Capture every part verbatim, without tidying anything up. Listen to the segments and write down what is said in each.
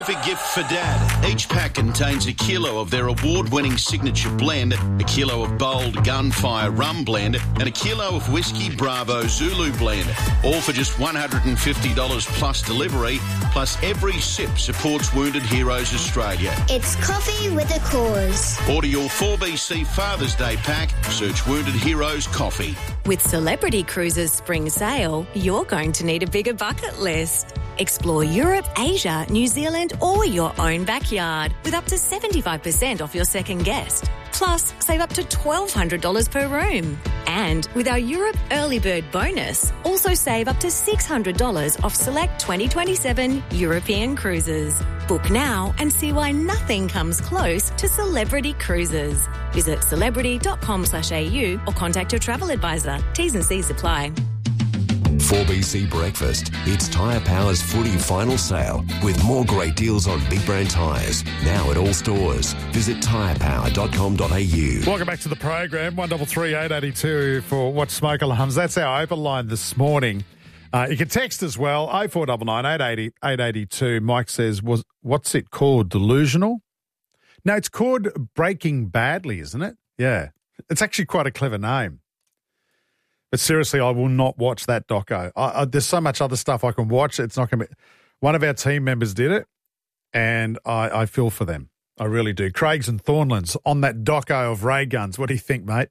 Perfect gift for Dad. Each pack contains a kilo of their award-winning signature blend, a kilo of bold Gunfire rum blend, and a kilo of Whiskey Bravo Zulu blend. All for just one hundred fifty dollars plus delivery, plus every sip supports Wounded Heroes Australia. It's coffee with a cause. Order your four B C Father's Day pack. Search Wounded Heroes Coffee. With Celebrity Cruises Spring Sale, you're going to need a bigger bucket list. Explore Europe, Asia, New Zealand, or your own backyard with up to seventy-five percent off your second guest. Plus, save up to twelve hundred dollars per room. And with our Europe Early Bird bonus, also save up to six hundred dollars off select twenty twenty-seven European cruises. Book now and see why nothing comes close to Celebrity Cruises. Visit celebrity.com slash au or contact your travel advisor. T's and C's apply. four B C Breakfast. It's Tyre Power's footy final sale with more great deals on big brand tyres. Now at all stores. Visit tyre power dot com dot a u. Welcome back to the program. one three three eight eight two for What Smoke Alarms. That's our open line this morning. Uh, you can text as well, oh four nine nine, eight eight zero, eight eight two. Mike says, "Was what's it called? Delusional?" No, it's called Breaking Badly, isn't it? Yeah. It's actually quite a clever name. But seriously, I will not watch that doco. I, I, there's so much other stuff I can watch. It's not going to be... One of our team members did it, and I, I feel for them. I really do. Craigs and Thornlands on that doco of ray guns. What do you think, mate?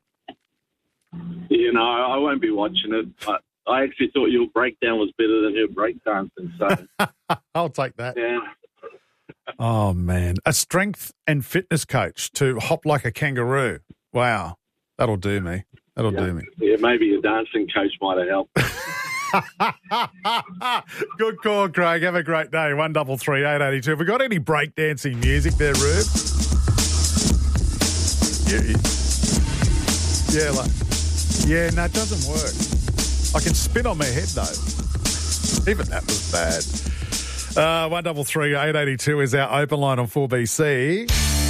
You know, I won't be watching it. But I actually thought your breakdown was better than your breakdancing. So I'll take that. Yeah. Oh, man. A strength and fitness coach to hop like a kangaroo. Wow. That'll do me. That'll yeah. do me. Yeah, maybe a dancing coach might have helped. Good call, Craig. Have a great day. one three three eight eight two. Have we got any breakdancing music there, Rube? Yeah, yeah, like, yeah, no, it doesn't work. I can spin on my head, though. Even that was bad. Uh, one three three eight eight two is our open line on four B C.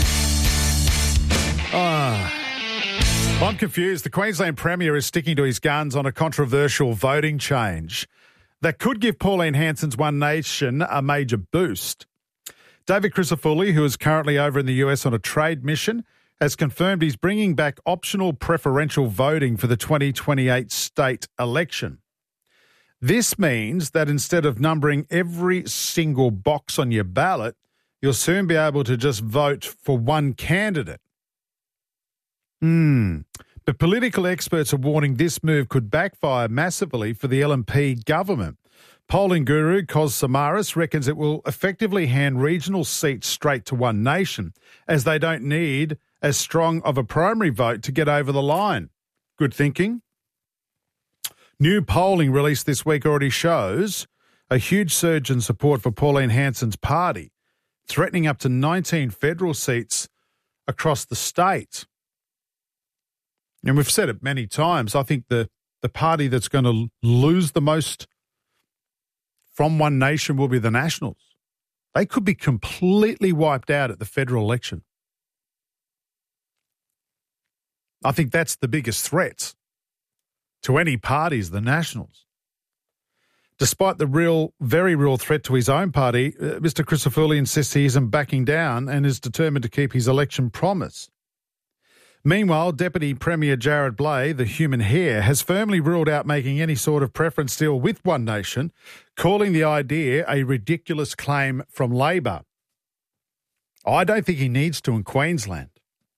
Ah. I'm confused. The Queensland Premier is sticking to his guns on a controversial voting change that could give Pauline Hanson's One Nation a major boost. David Crisafulli, who is currently over in the U S on a trade mission, has confirmed he's bringing back optional preferential voting for the twenty twenty-eight state election. This means that instead of numbering every single box on your ballot, you'll soon be able to just vote for one candidate. Hmm. But political experts are warning this move could backfire massively for the L N P government. Polling guru Kos Samaras reckons it will effectively hand regional seats straight to One Nation, as they don't need as strong of a primary vote to get over the line. Good thinking. New polling released this week already shows a huge surge in support for Pauline Hanson's party, threatening up to nineteen federal seats across the state. And we've said it many times, I think the, the party that's going to lose the most from One Nation will be the Nationals. They could be completely wiped out at the federal election. I think that's the biggest threat to any parties, the Nationals. Despite the real, very real threat to his own party, uh, Mister Crisafulli insists he isn't backing down and is determined to keep his election promise. Meanwhile, Deputy Premier Jared Blay, the human hair, has firmly ruled out making any sort of preference deal with One Nation, calling the idea a ridiculous claim from Labor. I don't think he needs to in Queensland.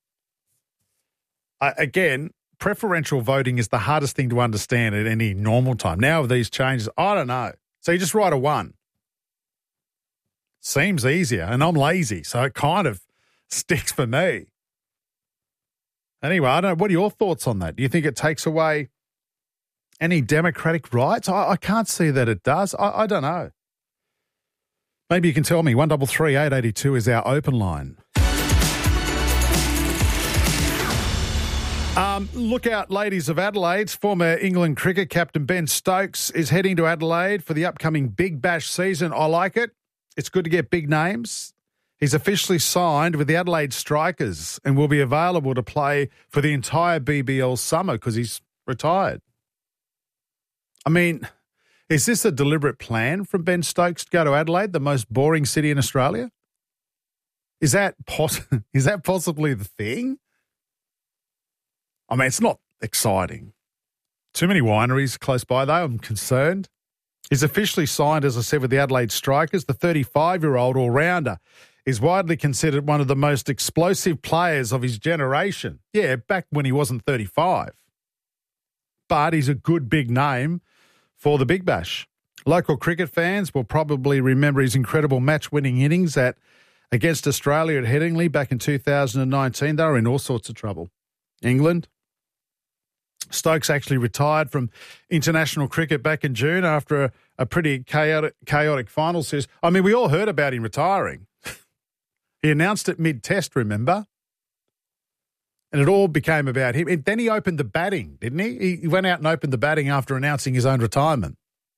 Uh, again, preferential voting is the hardest thing to understand at any normal time. Now with these changes, I don't know. So you just write a one. Seems easier, and I'm lazy, so it kind of sticks for me. Anyway, I don't know. What are your thoughts on that? Do you think it takes away any democratic rights? I, I can't see that it does. I, I don't know. Maybe you can tell me. one three three eight eight two is our open line. Um, look out, ladies of Adelaide. Former England cricket captain Ben Stokes is heading to Adelaide for the upcoming Big Bash season. I like it. It's good to get big names. He's officially signed with the Adelaide Strikers and will be available to play for the entire B B L summer because he's retired. I mean, Is this a deliberate plan from Ben Stokes to go to Adelaide, the most boring city in Australia? Is that poss- is that possibly the thing? I mean, it's not exciting. Too many wineries close by, though. I'm concerned. He's officially signed, as I said, with the Adelaide Strikers. The thirty-five-year-old all-rounder is widely considered one of the most explosive players of his generation. Yeah, back when he wasn't thirty-five. But he's a good big name for the Big Bash. Local cricket fans will probably remember his incredible match-winning innings at against Australia at Headingley back in two thousand nineteen. They were in all sorts of trouble. England. Stokes actually retired from international cricket back in June after a, a pretty chaotic, chaotic final series. I mean, we all heard about him retiring. He announced it mid-test, remember? And it all became about him. And then he opened the batting, didn't he? He went out and opened the batting after announcing his own retirement.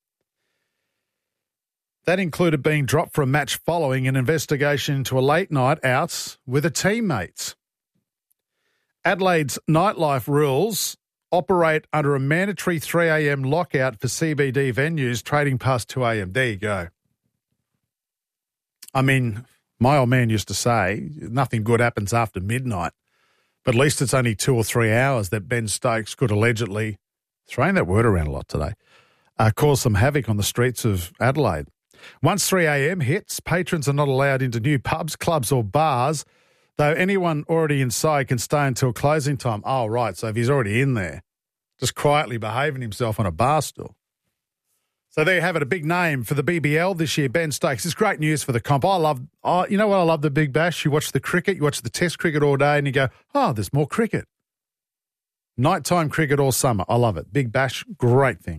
That included being dropped for a match following an investigation into a late night out with a teammate. Adelaide's nightlife rules operate under a mandatory three a.m. lockout for C B D venues trading past two a.m. There you go. I mean, my old man used to say nothing good happens after midnight, but at least it's only two or three hours that Ben Stokes could allegedly, throwing that word around a lot today, uh, cause some havoc on the streets of Adelaide. Once three a.m. hits, patrons are not allowed into new pubs, clubs or bars, though anyone already inside can stay until closing time. Oh, right, so if he's already in there, just quietly behaving himself on a bar stool. So there you have it, a big name for the B B L this year, Ben Stokes. It's great news for the comp. I love, oh, you know what I love the Big Bash? You watch the cricket, you watch the Test cricket all day and you go, oh, there's more cricket. Nighttime cricket all summer. I love it. Big Bash, great thing.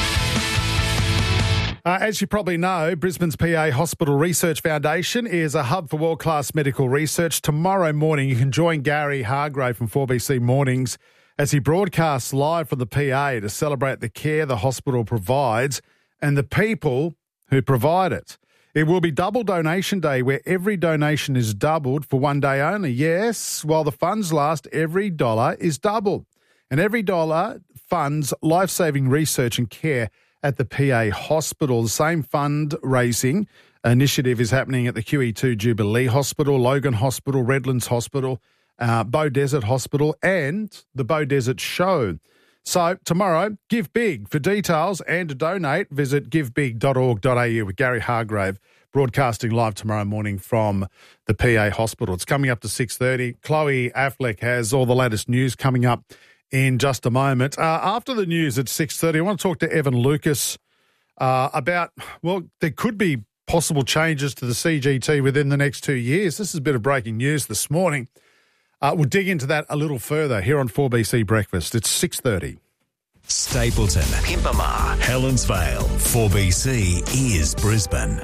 Uh, as you probably know, Brisbane's P A Hospital Research Foundation is a hub for world-class medical research. Tomorrow morning, you can join Gary Hargrave from four B C Mornings as he broadcasts live from the P A to celebrate the care the hospital provides and the people who provide it. It will be Double Donation Day, where every donation is doubled for one day only. Yes, while the funds last, every dollar is doubled. And every dollar funds life-saving research and care at the P A Hospital. The same fundraising initiative is happening at the Q E two Jubilee Hospital, Logan Hospital, Redlands Hospital, uh, Bow Desert Hospital and the Bow Desert Show. So tomorrow, give big. For details and to donate, visit give big dot org dot a u with Gary Hargrave broadcasting live tomorrow morning from the P A Hospital. It's coming up to six thirty. Chloe Affleck has all the latest news coming up in just a moment. Uh, after the news at six thirty, I want to talk to Evan Lucas uh, about, well, there could be possible changes to the C G T within the next two years. This is a bit of breaking news this morning. Uh, we'll dig into that a little further here on four B C Breakfast. It's six thirty. Stapleton, Pimpama, Helensvale, four B C is Brisbane.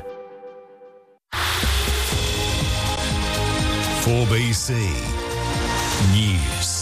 four B C News.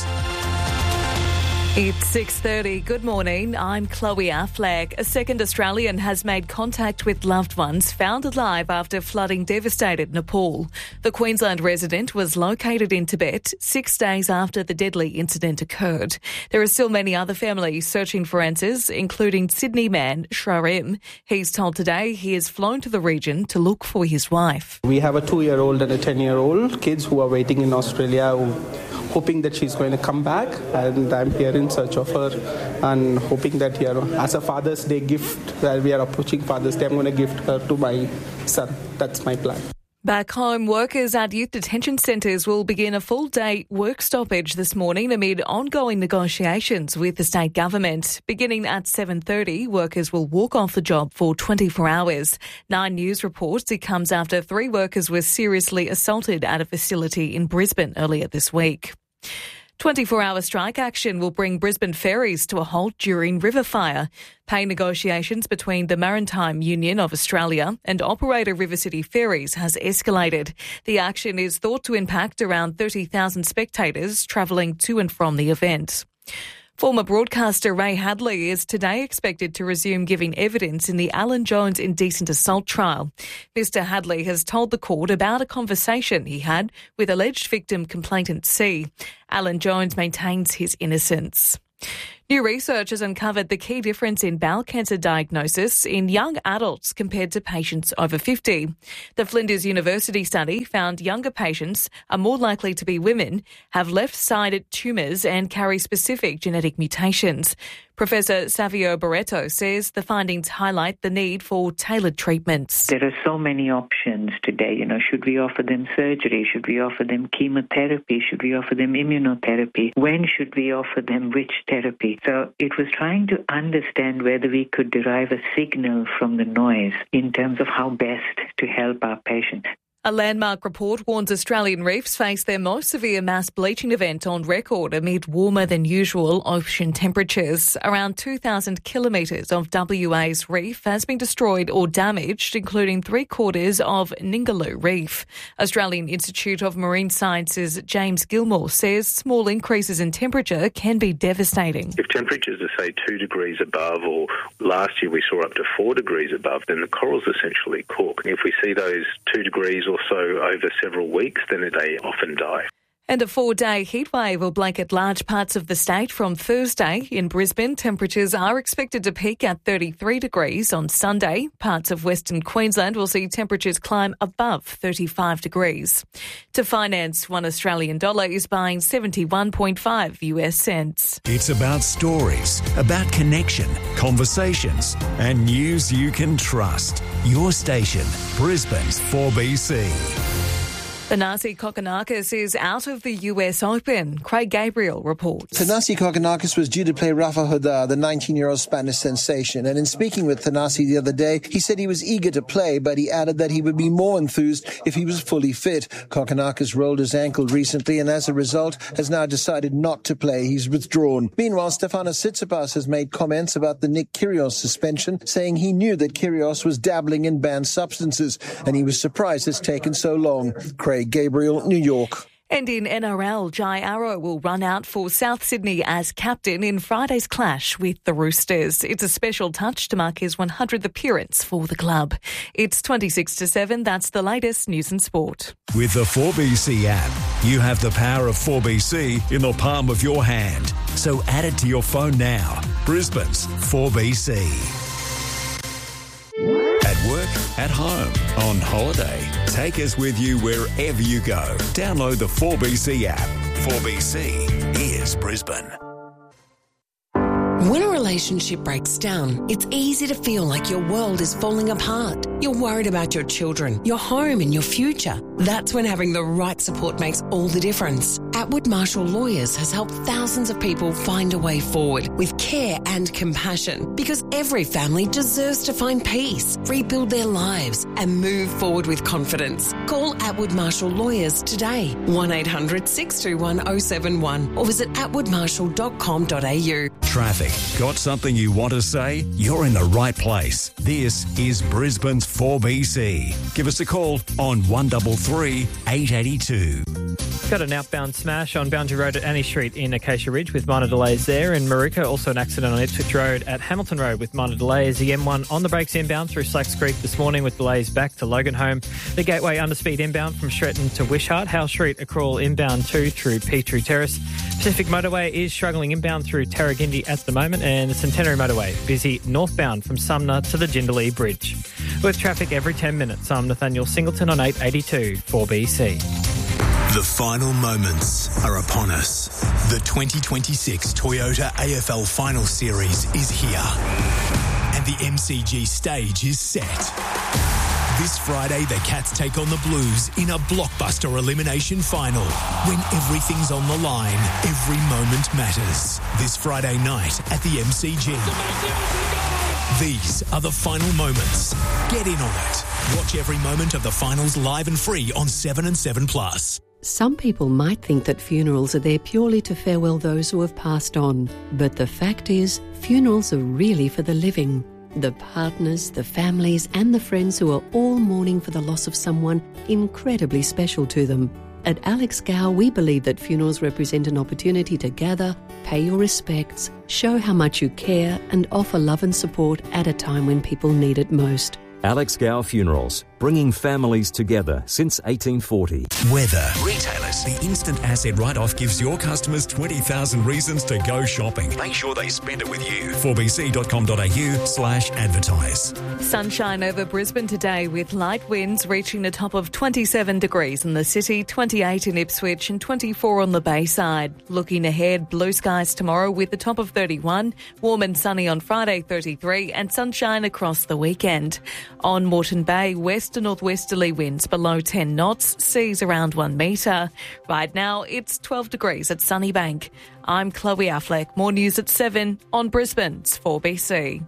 It's six thirty. Good morning. I'm Chloe Affleck. A second Australian has made contact with loved ones found alive after flooding devastated Nepal. The Queensland resident was located in Tibet six days after the deadly incident occurred. There are still many other families searching for answers, including Sydney man Sharim. He's told Today he has flown to the region to look for his wife. We have a two-year-old and a ten-year-old kids who are waiting in Australia, who, hoping that she's going to come back, and I'm here in search of her and hoping that here, as a Father's Day gift, that we are approaching Father's Day, I'm going to gift her to my son. That's my plan. Back home, workers at youth detention centres will begin a full-day work stoppage this morning amid ongoing negotiations with the state government. Beginning at seven thirty, workers will walk off the job for twenty-four hours. Nine News reports it comes after three workers were seriously assaulted at a facility in Brisbane earlier this week. twenty-four hour strike action will bring Brisbane ferries to a halt during river fire. Pay negotiations between the Maritime Union of Australia and operator River City Ferries has escalated. The action is thought to impact around thirty thousand spectators travelling to and from the event. Former broadcaster Ray Hadley is today expected to resume giving evidence in the Alan Jones indecent assault trial. Mister Hadley has told the court about a conversation he had with alleged victim complainant C. Alan Jones maintains his innocence. New research has uncovered the key difference in bowel cancer diagnosis in young adults compared to patients over fifty. The Flinders University study found younger patients are more likely to be women, have left-sided tumours and carry specific genetic mutations. Professor Savio Barreto says the findings highlight the need for tailored treatments. There are so many options today. You know, should we offer them surgery? Should we offer them chemotherapy? Should we offer them immunotherapy? When should we offer them which therapy? So it was trying to understand whether we could derive a signal from the noise in terms of how best to help our patients. A landmark report warns Australian reefs face their most severe mass bleaching event on record amid warmer than usual ocean temperatures. Around two thousand kilometres of W A's reef has been destroyed or damaged, including three quarters of Ningaloo Reef. Australian Institute of Marine Sciences James Gilmore says small increases in temperature can be devastating. If temperatures are, say, two degrees above, or last year we saw up to four degrees above, then the corals essentially cook. If we see those two degrees or so over several weeks, then they often die. And a four-day heatwave will blanket large parts of the state from Thursday. In Brisbane, temperatures are expected to peak at thirty-three degrees on Sunday. Parts of Western Queensland will see temperatures climb above thirty-five degrees. To finance one Australian dollar is buying seventy-one point five U S cents. It's about stories, about connection, conversations, and news you can trust. Your station, Brisbane's four B C. Thanasi Kokkinakis is out of the U S Open. Craig Gabriel reports. Thanasi Kokkinakis was due to play Rafa Nadal, the nineteen-year-old Spanish sensation. And in speaking with Thanasi the other day, he said he was eager to play, but he added that he would be more enthused if he was fully fit. Kokkinakis rolled his ankle recently and as a result has now decided not to play. He's withdrawn. Meanwhile, Stefanos Tsitsipas has made comments about the Nick Kyrgios suspension, saying he knew that Kyrgios was dabbling in banned substances and he was surprised it's taken so long. Craig Gabriel, New York. And in N R L, Jai Arrow will run out for South Sydney as captain in Friday's clash with the Roosters. It's a special touch to mark his one hundredth appearance for the club. It's twenty-six to seven. That's the latest news and sport. With the four B C app, you have the power of four B C in the palm of your hand. So add it to your phone now. Brisbane's four B C. At work, at home, on holiday. Take us with you wherever you go. Download the four B C app. four B C is Brisbane. When a relationship breaks down, it's easy to feel like your world is falling apart. You're worried about your children, your home and your future. That's when having the right support makes all the difference. Atwood Marshall Lawyers has helped thousands of people find a way forward with care and compassion, because every family deserves to find peace, rebuild their lives and move forward with confidence. Call Atwood Marshall Lawyers today, one eight hundred six two one oh seven one, or visit atwood marshall dot com dot a u. Traffic. Got something you want to say? You're in the right place. This is Brisbane's four B C. Give us a call on one three three, eight eight two. Got an outbound smash on Boundary Road at Annie Street in Acacia Ridge with minor delays there. In Maruka, also an accident on Ipswich Road at Hamilton Road with minor delays. The M one on the brakes inbound through Slacks Creek this morning with delays back to Loganholme. The Gateway underspeed inbound from Stretton to Wishart. Howe Street, a crawl inbound too through Petrie Terrace. Pacific Motorway is struggling inbound through Tarragindi at the moment, and the Centenary Motorway busy northbound from Sumner to the Jindalee Bridge. With traffic every ten minutes, I'm Nathaniel Singleton on eight eighty-two four B C. The final moments are upon us. The twenty twenty-six Toyota A F L Final Series is here, and the M C G stage is set. This Friday, the Cats take on the Blues in a blockbuster elimination final. When everything's on the line, every moment matters. This Friday night at the M C G. These are the final moments. Get in on it. Watch every moment of the finals live and free on seven and seven plus. Some people might think that funerals are there purely to farewell those who have passed on. But the fact is, funerals are really for the living. The partners, the families and the friends who are all mourning for the loss of someone incredibly special to them. At Alex Gow, we believe that funerals represent an opportunity to gather, pay your respects, show how much you care and offer love and support at a time when people need it most. Alex Gow Funerals, bringing families together since eighteen forty. Weather. Retailers. The instant asset write-off gives your customers twenty thousand reasons to go shopping. Make sure they spend it with you. four b c dot com dot a u slash advertise. Sunshine over Brisbane today with light winds reaching a top of twenty-seven degrees in the city, twenty-eight in Ipswich and twenty-four on the Bayside. Looking ahead, blue skies tomorrow with a top of thirty-one, warm and sunny on Friday thirty-three and sunshine across the weekend. On Moreton Bay, west to northwesterly winds below ten knots, seas around one metre. Right now it's twelve degrees at Sunnybank. I'm Chloe Affleck. More news at seven on Brisbane's four B C.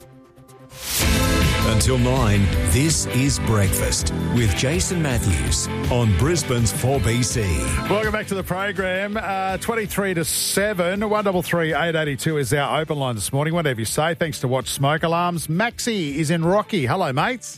Until nine, this is Breakfast with Jason Matthews on Brisbane's four B C. Welcome back to the program. Uh, twenty-three to seven, one three three, eight eight two is our open line this morning. Whatever you say, thanks to Watch Smoke Alarms. Maxie is in Rocky. Hello, mates.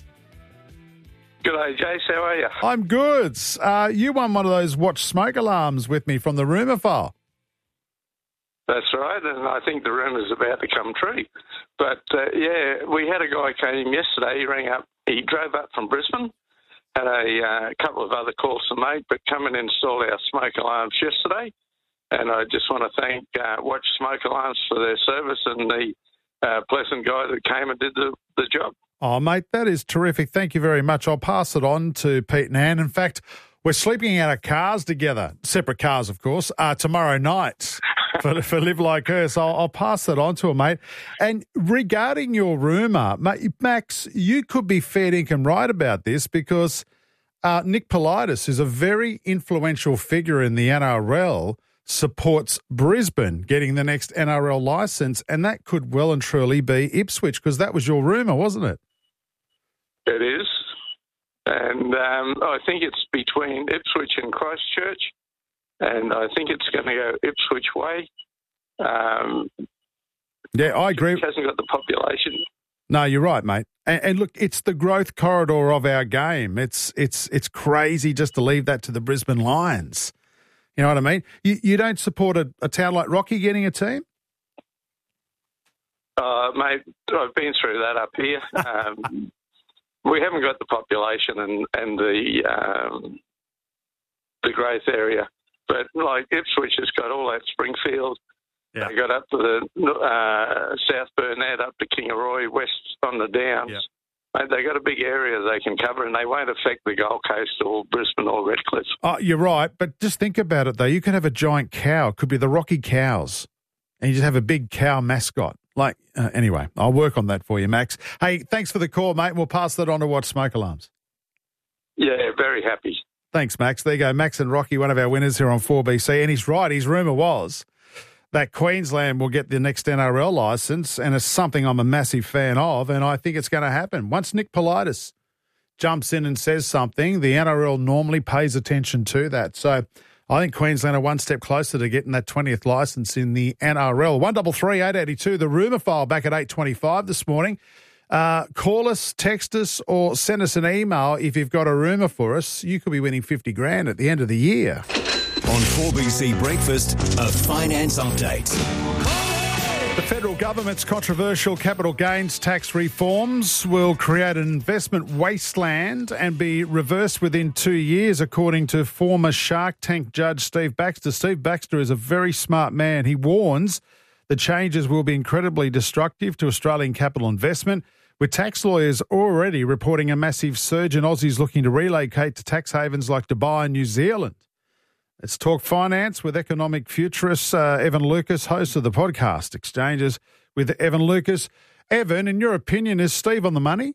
G'day, Jace. How are you? I'm good. Uh, you won one of those Watch Smoke Alarms with me from the rumour file. That's right, and I think the rumour's about to come true. But, uh, yeah, we had a guy came yesterday. He rang up. He drove up from Brisbane, had a uh, couple of other calls to make, but come and install our smoke alarms yesterday. And I just want to thank uh, Watch Smoke Alarms for their service and the uh, pleasant guy that came and did the, the job. Oh, mate, that is terrific. Thank you very much. I'll pass it on to Pete and Ann. In fact, we're sleeping out of cars together, separate cars, of course, uh, tomorrow night for, for Live Like Her. So I'll, I'll pass that on to her, mate. And regarding your rumour, Max, you could be fair dinkum right about this because uh, Nick Politis, who's a very influential figure in the N R L, supports Brisbane getting the next N R L licence, and that could well and truly be Ipswich because that was your rumour, wasn't it? It is. And um, I think it's between Ipswich and Christchurch, and I think it's going to go Ipswich way. Um, yeah, I agree. It hasn't got the population. No, you're right, mate. And, and look, it's the growth corridor of our game. It's it's it's crazy just to leave that to the Brisbane Lions. You know what I mean? You you don't support a, a town like Rocky getting a team? Uh, mate, I've been through that up here. Um, we haven't got the population and, and the um, the growth area. But, like, Ipswich has got all that Springfield. Yeah. They got up to the uh, South Burnett, up to Kingaroy, west on the Downs. Yeah. Mate, they got a big area they can cover, and they won't affect the Gold Coast or Brisbane or Redcliffe. Oh, you're right, but just think about it, though. You could have a giant cow. It could be the Rocky Cows, and you just have a big cow mascot. Like, uh, anyway, I'll work on that for you, Max. Hey, thanks for the call, mate. We'll pass that on to Watch Smoke Alarms. Yeah, very happy. Thanks, Max. There you go. Max and Rocky, one of our winners here on four B C. And he's right. His rumour was that Queensland will get the next N R L licence, and it's something I'm a massive fan of, and I think it's going to happen. Once Nick Politis jumps in and says something, the N R L normally pays attention to that. So I think Queensland are one step closer to getting that twentieth licence in the N R L. one three three, eight eight two, the rumour file back at eight twenty-five this morning. Uh, call us, text us, or send us an email if you've got a rumour for us. You could be winning fifty grand at the end of the year. On four B C Breakfast, a finance update. The federal government's controversial capital gains tax reforms will create an investment wasteland and be reversed within two years, according to former Shark Tank judge Steve Baxter. Steve Baxter is a very smart man. He warns the changes will be incredibly destructive to Australian capital investment, with tax lawyers already reporting a massive surge in Aussies looking to relocate to tax havens like Dubai and New Zealand. Let's talk finance with economic futurist uh, Evan Lucas, host of the podcast Exchanges with Evan Lucas. Evan, in your opinion, is Steve on the money?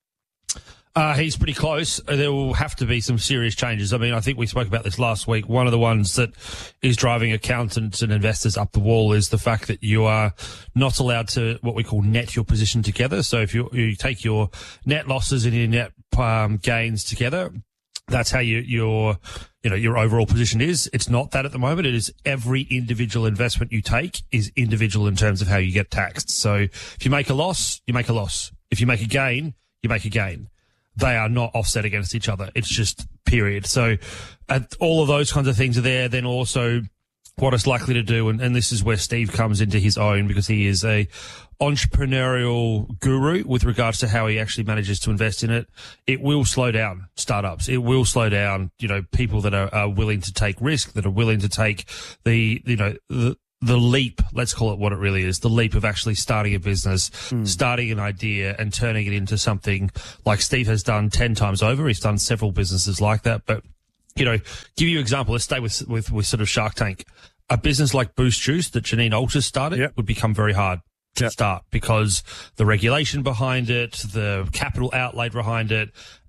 Uh, he's pretty close. There will have to be some serious changes. I mean, I think we spoke about this last week. One of the ones that is driving accountants and investors up the wall is the fact that you are not allowed to what we call net your position together. So if you, you take your net losses and your net um, gains together, that's how you, your, you know, your overall position is. It's not that at the moment. It is every individual investment you take is individual in terms of how you get taxed. So if you make a loss, you make a loss. If you make a gain, you make a gain. They are not offset against each other. It's just period. So uh, all of those kinds of things are there. Then also what it's likely to do, and, and this is where Steve comes into his own, because he is a entrepreneurial guru with regards to how he actually manages to invest in it. It will slow down startups. It will slow down, you know, people that are, are willing to take risk, that are willing to take the, you know, the, the leap, let's call it what it really is, the leap of actually starting a business, mm. starting an idea and turning it into something like Steve has done ten times over. He's done several businesses like that, but you know, give you an example. Let's stay with, with, with sort of Shark Tank. A business like Boost Juice that Janine Alters started yep. would become very hard to yep. start because the regulation behind it, the capital outlay behind it,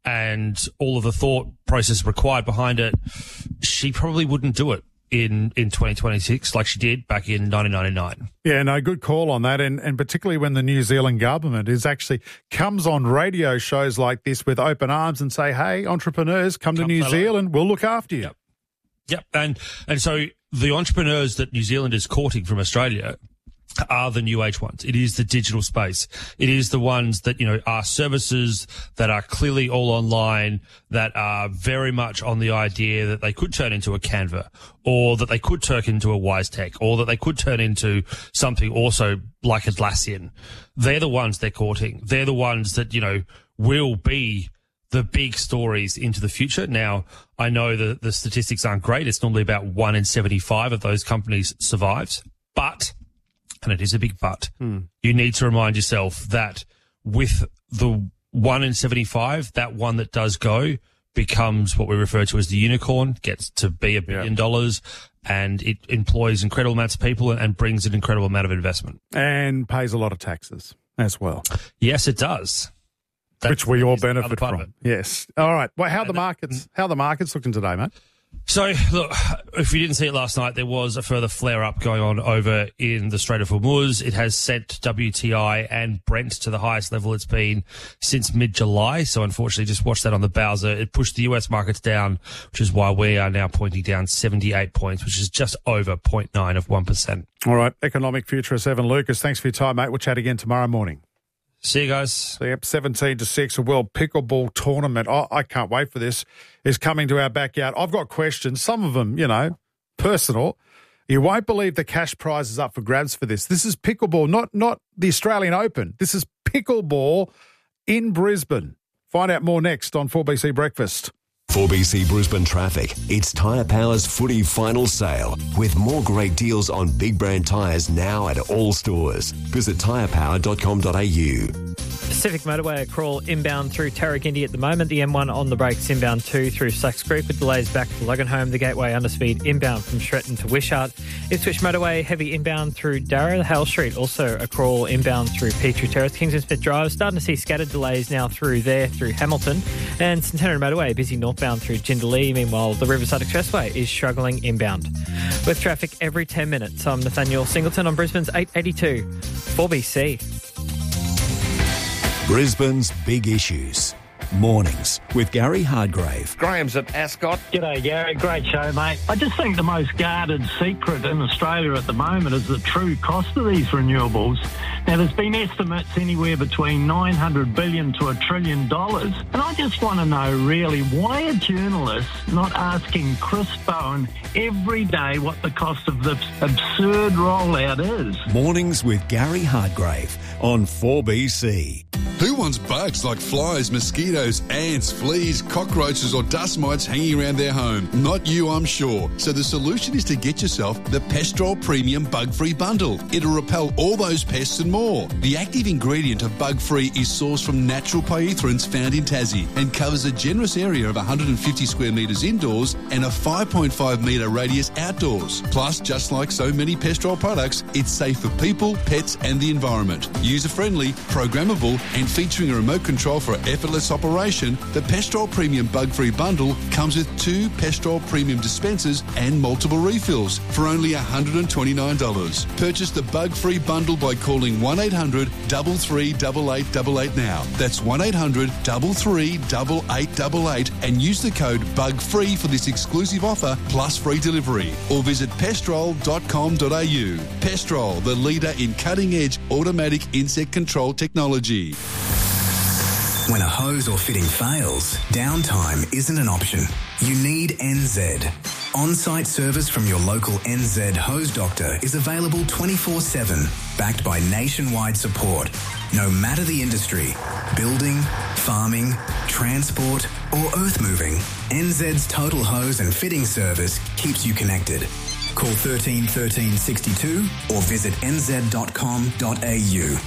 and all of the thought process required behind it, she probably wouldn't do it in, in twenty twenty-six like she did back in nineteen ninety-nine. Yeah, no, good call on that. And, and particularly when the New Zealand government is actually comes on radio shows like this with open arms and say, hey, entrepreneurs, come, come to New Zealand, we'll look after you. Yep. Yep. And, and so the entrepreneurs that New Zealand is courting from Australia are the new age ones. It is the digital space. It is the ones that, you know, are services that are clearly all online, that are very much on the idea that they could turn into a Canva, or that they could turn into a WiseTech, or that they could turn into something also like Atlassian. They're the ones they're courting. They're the ones that, you know, will be the big stories into the future. Now, I know that the statistics aren't great. It's normally about one in seventy-five of those companies survives, but, and it is a big but, hmm. you need to remind yourself that with the one in seventy-five, that one that does go becomes what we refer to as the unicorn, gets to be a billion yeah. dollars, and it employs incredible amounts of people and brings an incredible amount of investment. And pays a lot of taxes as well. Yes, it does. That's, Which we all benefit from. Yes. All right. Well, how and the markets? How the markets looking today, mate? So, look, if you didn't see it last night, there was a further flare-up going on over in the Strait of Hormuz. It has sent W T I and Brent to the highest level it's been since mid-July. So, unfortunately, just watch that on the Bowser. It pushed the U S markets down, which is why we are now pointing down seventy-eight points, which is just over zero point nine of one percent. All right. Economic futurist Evan Lucas, thanks for your time, mate. We'll chat again tomorrow morning. See you guys. Yep, seventeen to six, a World Pickleball Tournament. Oh, I can't wait for this. Is coming to our backyard. I've got questions, some of them, you know, personal. You won't believe the cash prize is up for grabs for this. This is pickleball, not not the Australian Open. This is pickleball in Brisbane. Find out more next on four B C Breakfast. four B C Brisbane traffic. It's Tyre Power's footy final sale with more great deals on big brand tyres now at all stores. Visit tyre power dot com dot a u. Pacific Motorway a crawl inbound through Tarragindi at the moment. The M one on the brakes inbound two through Slacks Creek with delays back to Loganholme. The Gateway underspeed inbound from Stretton to Wishart. Ipswich Motorway heavy inbound through Darra. Hale Street also a crawl inbound through Petrie Terrace. Kingston Smith Drive starting to see scattered delays now through there through Hamilton. And Centenary Motorway busy northbound through Jindalee. Meanwhile, the Riverside Expressway is struggling inbound. With traffic every ten minutes, I'm Nathaniel Singleton on Brisbane's eight eighty-two four B C. Brisbane's big issues. Mornings with Gary Hardgrave. Graham's at Ascot. G'day, Gary. Great show, mate. I just think the most guarded secret in Australia at the moment is the true cost of these renewables. Now, there's been estimates anywhere between nine hundred billion to a trillion dollars. And I just want to know, really, why are journalists not asking Chris Bowen every day what the cost of this absurd rollout is? Mornings with Gary Hardgrave on four B C. Who wants bugs like flies, mosquitoes, ants, fleas, cockroaches or dust mites hanging around their home? Not you, I'm sure. So the solution is to get yourself the Pestrol Premium Bug-Free Bundle. It'll repel all those pests and more. The active ingredient of Bug-Free is sourced from natural pyrethroids found in Tassie and covers a generous area of one hundred fifty square metres indoors and a five point five metre radius outdoors. Plus, just like so many Pestrol products, it's safe for people, pets and the environment. User-friendly, programmable and featuring a remote control for effortless operation, the Pestrol Premium Bug-Free Bundle comes with two Pestrol Premium dispensers and multiple refills for only one hundred twenty-nine dollars. Purchase the Bug-Free Bundle by calling one eight hundred, three three eight, eight eight eight now. That's one eight hundred, three three eight, eight eight eight and use the code BUGFREE for this exclusive offer plus free delivery. Or visit pestrol dot com dot a u. Pestrol, the leader in cutting-edge automatic insect control technology. When a hose or fitting fails, downtime isn't an option. You need N Z. On-site service from your local N Z hose doctor is available twenty-four seven, backed by nationwide support. No matter the industry, building, farming, transport or earth moving, N Z's total hose and fitting service keeps you connected. Call thirteen thirteen sixty-two or visit n z dot com dot a u.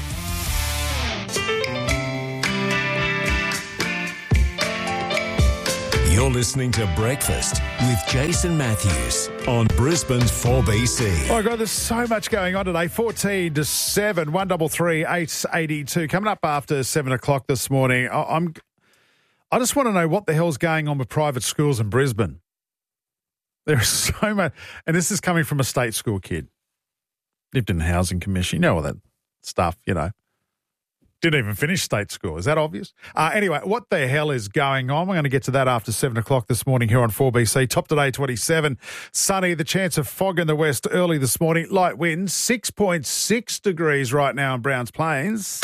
You're listening to Breakfast with Jason Matthews on Brisbane's four B C. Oh, God, there's so much going on today. fourteen to seven, one double three, eight eighty-two. Coming up after seven o'clock this morning. I, I'm, I just want to know what the hell's going on with private schools in Brisbane. There's so much, and this is coming from a state school kid. Lived in the Housing Commission. You know all that stuff, you know. Didn't even finish state school. Is that obvious? Uh, anyway, what the hell is going on? We're going to get to that after seven o'clock this morning here on four B C. Top today, twenty-seven. Sunny, the chance of fog in the west early this morning. Light winds, six point six degrees right now in Browns Plains.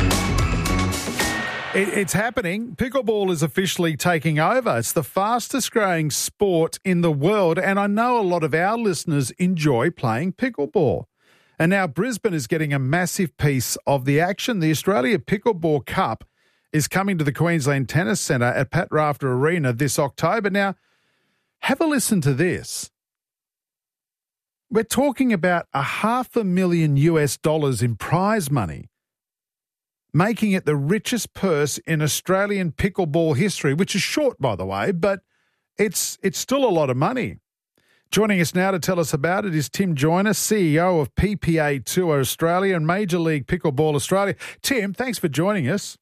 It, it's happening. Pickleball is officially taking over. It's the fastest growing sport in the world, and I know a lot of our listeners enjoy playing pickleball. And now Brisbane is getting a massive piece of the action. The Australia Pickleball Cup is coming to the Queensland Tennis Centre at Pat Rafter Arena this October. Now, have a listen to this. We're talking about a half a million U S dollars in prize money, making it the richest purse in Australian pickleball history, which is short, by the way, but it's it's still a lot of money. Joining us now to tell us about it is Tim Joyner, C E O of P P A Tour Australia and Major League Pickleball Australia. Tim, thanks for joining us.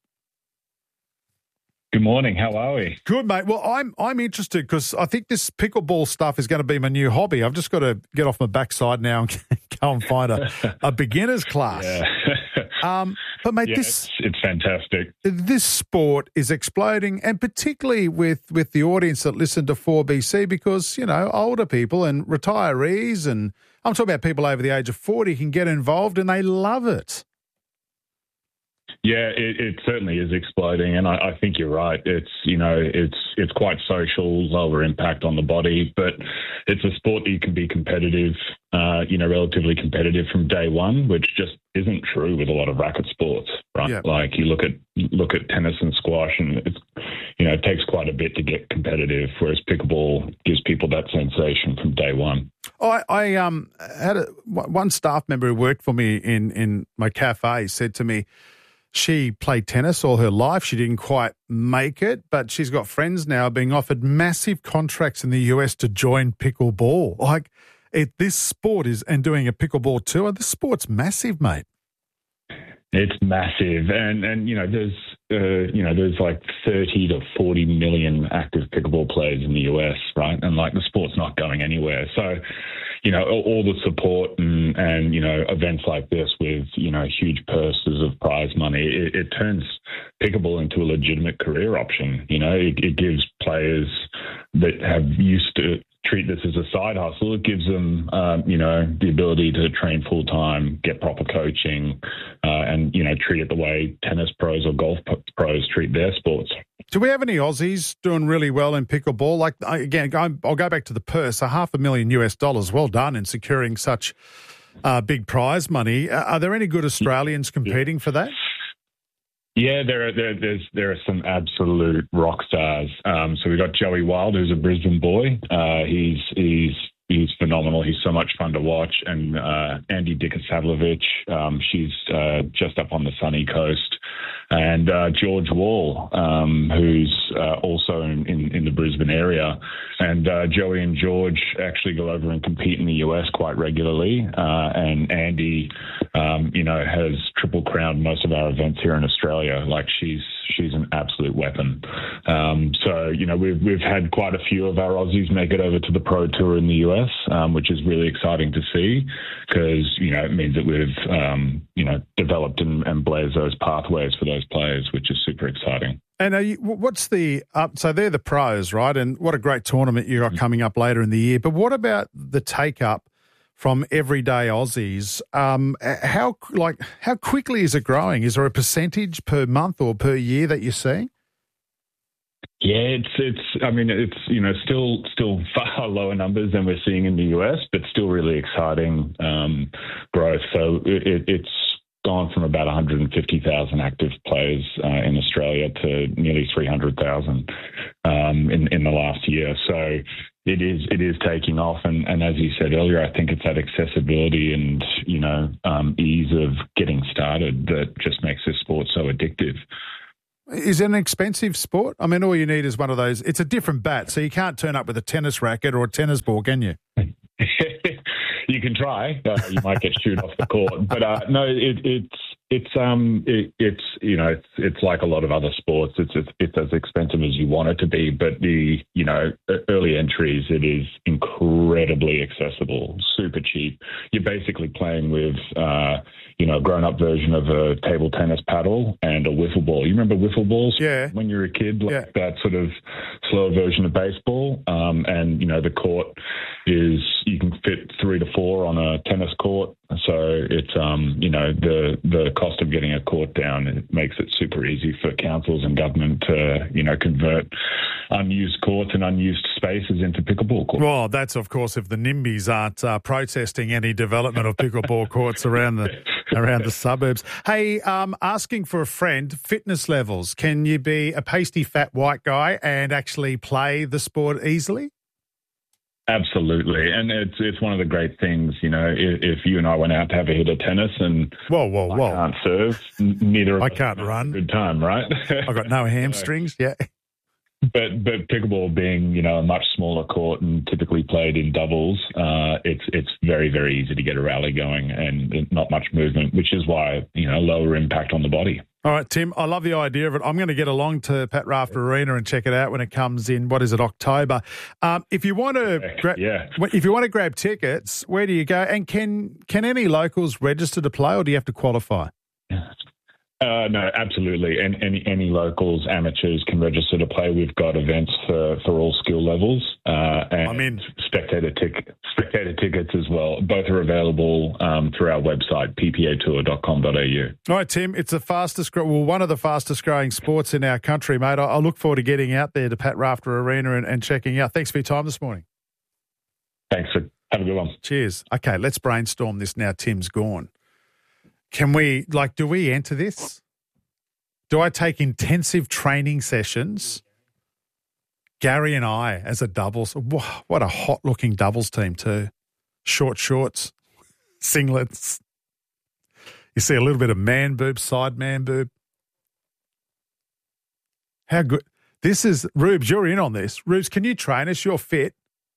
Good morning. How are we? Good, mate. Well, I'm I'm interested because I think this pickleball stuff is going to be my new hobby. I've just got to get off my backside now and go and find a, a beginner's class. Yeah. Um, but, mate, yeah, this it's, it's fantastic. This sport is exploding, and particularly with, with the audience that listen to four B C because, you know, older people and retirees, and I'm talking about people over the age of forty can get involved and they love it. Yeah, it, it certainly is exploding, and I, I think you're right. It's you know, it's it's quite social, lower impact on the body, but it's a sport that you can be competitive, uh, you know, relatively competitive from day one, which just isn't true with a lot of racket sports, right? Yeah. Like you look at look at tennis and squash, and it's you know, it takes quite a bit to get competitive, whereas pickleball gives people that sensation from day one. I, I um had a, one staff member who worked for me in in my cafe said to me, she played tennis all her life. She didn't quite make it, but she's got friends now being offered massive contracts in the U S to join pickleball. Like, it, this sport is, and doing a pickleball tour, this sport's massive, mate. It's massive, and and you know there's uh, you know there's like thirty to forty million active pickleball players in the U S, right? And like the sport's not going anywhere. So, you know, all, all the support and and you know events like this with you know huge purses of prize money, it, it turns pickleball into a legitimate career option. You know, it, it gives players that have used to treat this as a side hustle. It gives them, um, you know, the ability to train full time, get proper coaching, uh, and you know, treat it the way tennis pros or golf pros treat their sports. Do we have any Aussies doing really well in pickleball? Like, again, I'll go back to the purse, a half a million U S dollars. Well done in securing such uh, big prize money. Are there any good Australians competing for that? Yeah, there are there, there's there are some absolute rock stars. Um, so we've got Joey Wild, who's a Brisbane boy. Uh, he's he's he's phenomenal. He's so much fun to watch. And uh, Andy Dikasavlovic, um, she's uh, just up on the sunny coast. And uh, George Wall, um, who's uh, also in, in, in the Brisbane area. And uh, Joey and George actually go over and compete in the U S quite regularly. Uh, and Andy, um, you know, has triple crowned most of our events here in Australia. Like she's she's an absolute weapon. Um, so, you know, we've we've had quite a few of our Aussies make it over to the Pro Tour in the U S, um, which is really exciting to see because, you know, it means that we've, um, you know, developed and, and blazed those pathways for those players, which is super exciting. And are you, what's the up? So they're the pros, right? And what a great tournament you got coming up later in the year. But what about the take up from everyday Aussies? Um, how like how quickly is it growing? Is there a percentage per month or per year that you're seeing? Yeah, it's it's. I mean, it's you know still still far lower numbers than we're seeing in the U S, but still really exciting um, growth. So it, it, it's gone from about one hundred fifty thousand active players uh, in Australia to nearly three hundred thousand um, in in the last year. So it is it is taking off, and, and as you said earlier, I think it's that accessibility and you know um, ease of getting started that just makes this sport so addictive. Is it an expensive sport? I mean, all you need is one of those. It's a different bat, so you can't turn up with a tennis racket or a tennis ball, can you? You can try. Uh, you might get shooed off the court, but uh, no, it, it's it's um it, it's you know it's it's like a lot of other sports. It's, it's it's as expensive as you want it to be, but the you know early entries, it is incredibly accessible, super cheap. You're basically playing with uh, you know a grown up version of a table tennis paddle and a wiffle ball. You remember wiffle balls? Yeah. When you were a kid, like yeah. that sort of slower version of baseball. Um, and you know the court is you can fit three to four on a tennis court. So it's, um, you know, the the cost of getting a court down, it makes it super easy for councils and government to, you know, convert unused courts and unused spaces into pickleball courts. Well, that's, of course, if the NIMBYs aren't uh, protesting any development of pickleball courts around the around the suburbs. Hey, um, asking for a friend, fitness levels. Can you be a pasty, fat, white guy and actually play the sport easily? Absolutely, and it's it's one of the great things, you know. If, if you and I went out to have a hit of tennis, and whoa, whoa, whoa, I can't serve, neither of I us can't have run. a good time, right? I've got no hamstrings. Yeah, but but pickleball being you know a much smaller court and typically played in doubles, uh, it's it's very very easy to get a rally going and not much movement, which is why you know lower impact on the body. All right, Tim, I love the idea of it. I'm going to get along to Pat Rafter Arena and check it out when it comes in, what is it, October. Um, if you want to gra- yeah. if you want to grab tickets, where do you go? And can can any locals register to play or do you have to qualify? Uh, no, absolutely. And any any locals, amateurs can register to play. We've got events for, for all skill levels. Uh, and I'm in. Spectator, tic- spectator tickets as well. Both are available um, through our website, p p a tour dot com dot a u. All right, Tim, it's the fastest, well, one of the fastest growing sports in our country, mate. I, I look forward to getting out there to Pat Rafter Arena and, and checking out. Thanks for your time this morning. Thanks. For, have a good one. Cheers. Okay, let's brainstorm this now. Tim's gone. Can we, like, do we enter this? Do I take intensive training sessions? Gary and I as a doubles. What a hot-looking doubles team too. Short shorts, singlets. You see a little bit of man boob, side man boob. How good. This is, Rubes, you're in on this. Rubes, can you train us? You're fit.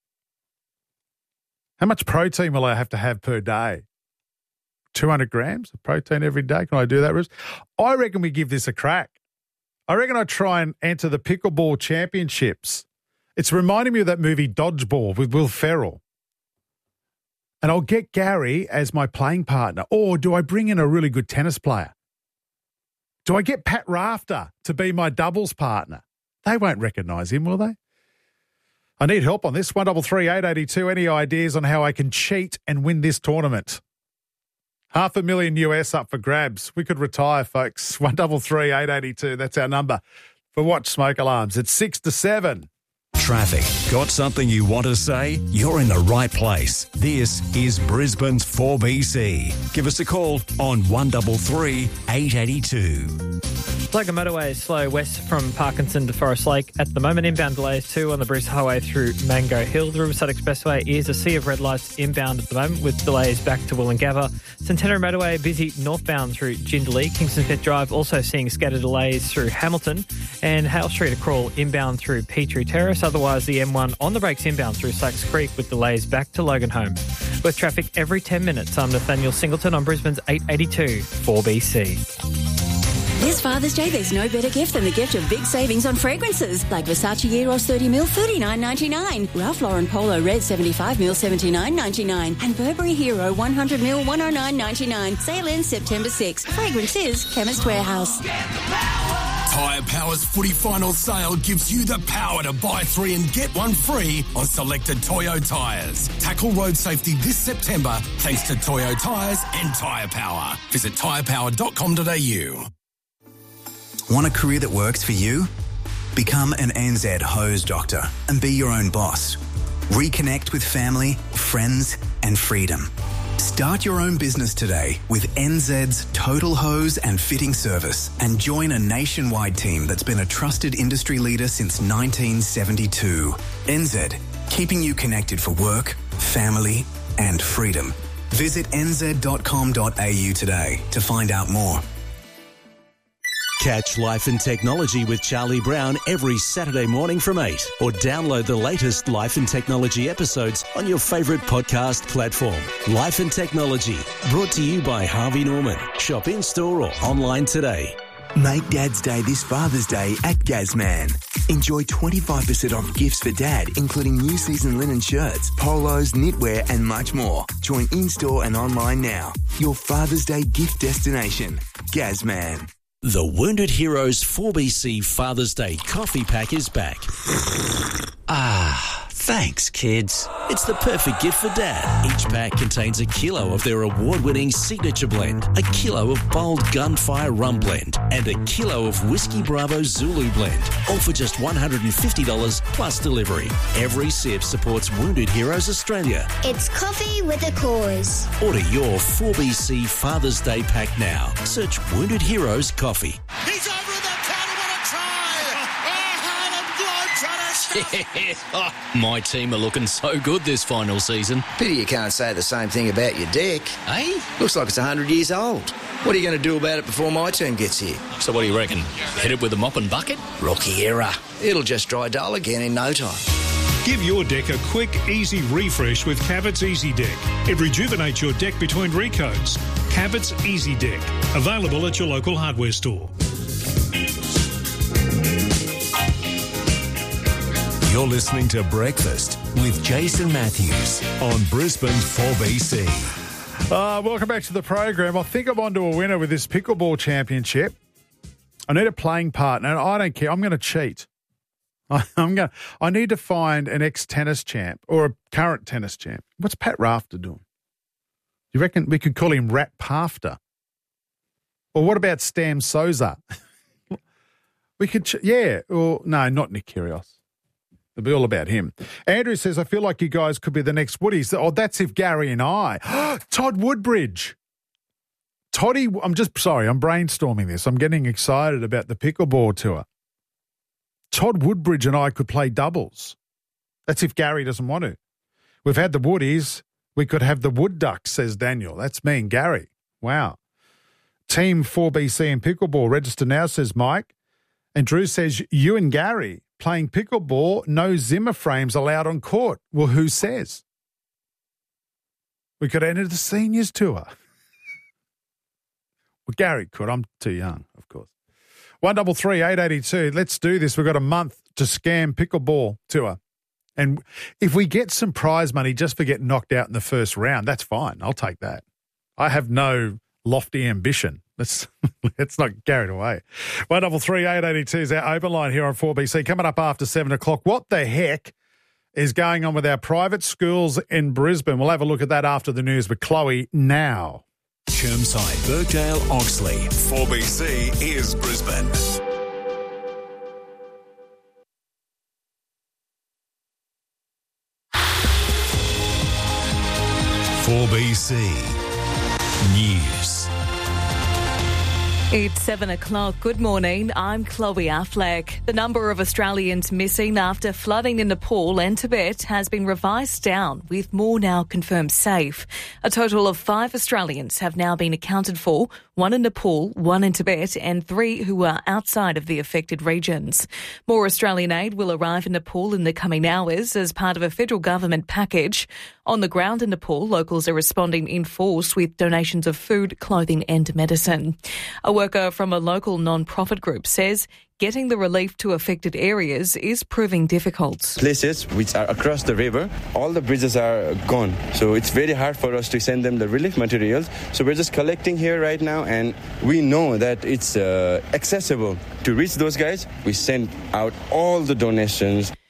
How much protein will I have to have per day? two hundred grams of protein every day. Can I do that, Rubes? I reckon we give this a crack. I reckon I try and enter the pickleball championships. It's reminding me of that movie Dodgeball with Will Ferrell. And I'll get Gary as my playing partner. Or do I bring in a really good tennis player? Do I get Pat Rafter to be my doubles partner? They won't recognise him, will they? I need help on this. one three three, eight eight two. Any ideas on how I can cheat and win this tournament? Half a million U S up for grabs. We could retire, folks. one three three, eight eight two. That's our number for Watch Smoke Alarms. It's six to seven. Traffic. Got something you want to say? You're in the right place. This is Brisbane's four B C. Give us a call on one three three, eight eight two. Logan Motorway is slow west from Parkinson to Forest Lake. At the moment, inbound delays too on the Bruce Highway through Mango Hill. The Riverside Expressway is a sea of red lights inbound at the moment with delays back to Wollongabba. Centenary Motorway busy northbound through Jindalee. Kingston Pit Drive also seeing scattered delays through Hamilton. And Hale Street a crawl inbound through Petrie Terrace. Otherwise, the M one on the brakes inbound through Sykes Creek with delays back to Logan Home. With traffic every ten minutes, I'm Nathaniel Singleton on Brisbane's eight eighty-two four B C. This Father's Day, there's no better gift than the gift of big savings on fragrances. Like Versace Eros thirty mil, thirty-nine ninety-nine. Ralph Lauren Polo Red seventy-five mil, seventy-nine ninety-nine. And Burberry Hero one hundred mil, one oh nine ninety-nine. Sale ends September sixth. Fragrances, Chemist Warehouse. Tyre Power's footy final sale gives you the power to buy three and get one free on selected Toyo tyres. Tackle road safety this September thanks to Toyo tyres and Tyre Power. Visit tyre power dot com dot a u. Want a career that works for you? Become an N Z hose doctor and be your own boss. Reconnect with family, friends and freedom. Start your own business today with N Z's Total Hose and Fitting Service and join a nationwide team that's been a trusted industry leader since nineteen seventy-two. N Z, keeping you connected for work, family and freedom. Visit n z dot com dot a u today to find out more. Catch Life and Technology with Charlie Brown every Saturday morning from eight, or download the latest Life and Technology episodes on your favourite podcast platform. Life and Technology, brought to you by Harvey Norman. Shop in-store or online today. Make Dad's Day this Father's Day at Gazman. Enjoy twenty-five percent off gifts for Dad, including new season linen shirts, polos, knitwear and much more. Join in-store and online now. Your Father's Day gift destination. Gazman. The Wounded Heroes four B C Father's Day coffee pack is back. Ah, thanks, kids. It's the perfect gift for Dad. Each pack contains a kilo of their award-winning signature blend, a kilo of bold Gunfire Rum Blend, and a kilo of Whiskey Bravo Zulu Blend, all for just one hundred fifty dollars plus delivery. Every sip supports Wounded Heroes Australia. It's coffee with a cause. Order your four B C Father's Day pack now. Search Wounded Heroes Coffee. He's over the counter, what a try! Oh, Harlem Globetrotters! Oh, my team are looking so good this final season. Pity you can't say the same thing about your deck. Eh? Looks like it's one hundred years old. What are you going to do about it before my team gets here? So what do you reckon? Hit it with a mop and bucket? Rookie era. It'll just dry dull again in no time. Give your deck a quick, easy refresh with Cabot's Easy Deck. It rejuvenates your deck between recoats. Cabot's Easy Deck. Available at your local hardware store. You're listening to Breakfast with Jason Matthews on Brisbane's four B C. Uh, welcome back to the program. I think I'm on to a winner with this pickleball championship. I need a playing partner, and I don't care. I'm going to cheat. I'm going. I need to find an ex-tennis champ or a current tennis champ. What's Pat Rafter doing? You reckon we could call him Rat Pafter? Or what about Stam Souza? we could, ch- yeah. Or no, not Nick Kyrgios. It'll be all about him. Andrew says, I feel like you guys could be the next Woodies. Oh, that's if Gary and I. Todd Woodbridge. Toddy, I'm just, sorry, I'm brainstorming this. I'm getting excited about the pickleball tour. Todd Woodbridge and I could play doubles. That's if Gary doesn't want to. We've had the Woodies. We could have the Wood Ducks, says Daniel. That's me and Gary. Wow. Team four B C and pickleball. Register now, says Mike. And Drew says, you and Gary playing pickleball, no Zimmer frames allowed on court. Well, who says? We could enter the seniors tour. Well, Gary could. I'm too young, of course. One double three eight eighty two. Let's do this. We've got a month to scam pickleball tour, and if we get some prize money just for getting knocked out in the first round, that's fine. I'll take that. I have no lofty ambition. Let's let's not get carried away. One double three eight eighty two is our open line here on four B C. Coming up after seven o'clock. What the heck is going on with our private schools in Brisbane? We'll have a look at that after the news with Chloe now. Chermside, Birkdale, Oxley. four B C is Brisbane. four B C News. It's seven o'clock. Good morning. I'm Chloe Affleck. The number of Australians missing after flooding in Nepal and Tibet has been revised down, with more now confirmed safe. A total of five Australians have now been accounted for, one in Nepal, one in Tibet, and three who are outside of the affected regions. More Australian aid will arrive in Nepal in the coming hours as part of a federal government package. On the ground in Nepal, locals are responding in force with donations of food, clothing and medicine. A worker from a local non-profit group says getting the relief to affected areas is proving difficult. Places which are across the river, all the bridges are gone. So it's very hard for us to send them the relief materials. So we're just collecting here right now, and we know that it's uh, accessible. To reach those guys, we send out all the donations.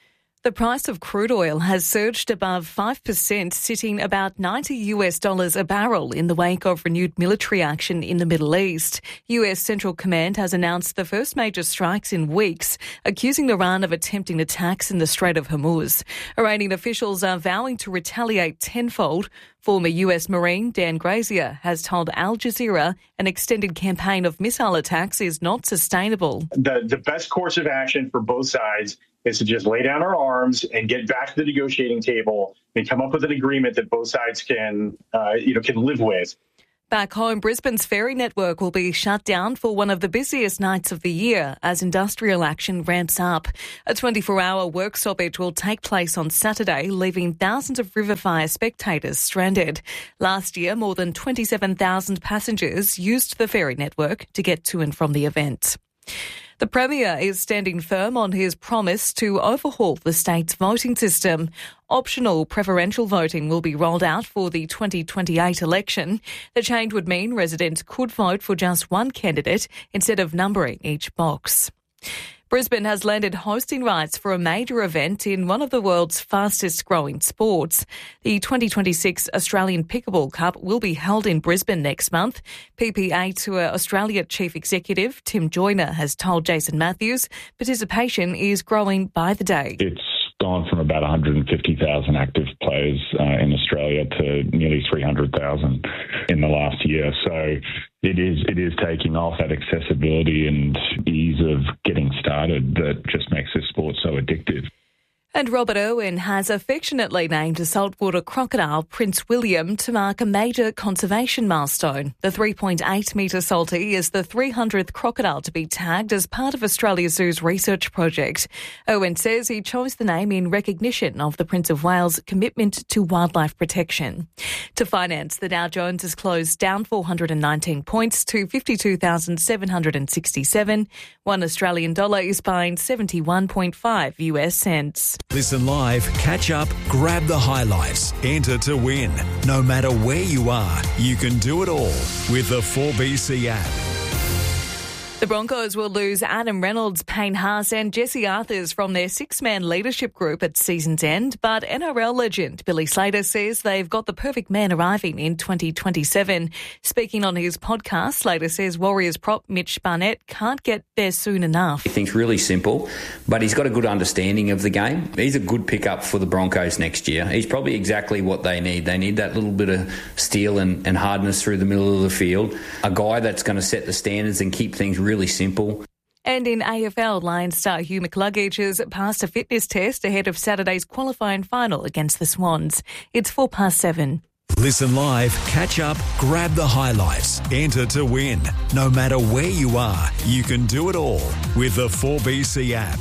The price of crude oil has surged above five percent, sitting about ninety US dollars a barrel in the wake of renewed military action in the Middle East. U S Central Command has announced the first major strikes in weeks, accusing Iran of attempting attacks in the Strait of Hormuz. Iranian officials are vowing to retaliate tenfold. Former U S Marine Dan Grazier has told Al Jazeera an extended campaign of missile attacks is not sustainable. The, the best course of action for both sides is to just lay down our arms and get back to the negotiating table and come up with an agreement that both sides can, uh, you know, can live with. Back home, Brisbane's ferry network will be shut down for one of the busiest nights of the year as industrial action ramps up. A twenty-four hour work stoppage will take place on Saturday, leaving thousands of River Fire spectators stranded. Last year, more than twenty-seven thousand passengers used the ferry network to get to and from the event. The Premier is standing firm on his promise to overhaul the state's voting system. Optional preferential voting will be rolled out for the twenty twenty-eight election. The change would mean residents could vote for just one candidate instead of numbering each box. Brisbane has landed hosting rights for a major event in one of the world's fastest growing sports. The twenty twenty-six Australian Pickleball Cup will be held in Brisbane next month. P P A Tour Australia Chief Executive Tim Joyner has told Jason Matthews participation is growing by the day. It's gone from about one hundred fifty thousand active players uh, in Australia to nearly three hundred thousand in the last year. So it is it is taking off. That accessibility and ease of getting started that just makes this sport so addictive. And Robert Irwin has affectionately named a saltwater crocodile Prince William to mark a major conservation milestone. The three point eight metre salty is the three hundredth crocodile to be tagged as part of Australia Zoo's research project. Irwin says he chose the name in recognition of the Prince of Wales' commitment to wildlife protection. To finance, the Dow Jones has closed down four hundred nineteen points to fifty-two thousand seven hundred sixty-seven. One Australian dollar is buying seventy-one point five US cents. Listen live, catch up, grab the highlights, enter to win. No matter where you are, you can do it all with the four B C app. The Broncos will lose Adam Reynolds, Payne Haas and Jesse Arthurs from their six-man leadership group at season's end, but N R L legend Billy Slater says they've got the perfect man arriving in twenty twenty-seven. Speaking on his podcast, Slater says Warriors prop Mitch Barnett can't get there soon enough. He thinks really simple, but he's got a good understanding of the game. He's a good pickup for the Broncos next year. He's probably exactly what they need. They need that little bit of steel and, and hardness through the middle of the field. A guy that's going to set the standards and keep things really simple. And in A F L, Lions star Hugh McCluggage has passed a fitness test ahead of Saturday's qualifying final against the Swans. It's four past seven. Listen live, catch up, grab the highlights, enter to win. No matter where you are, you can do it all with the four B C app.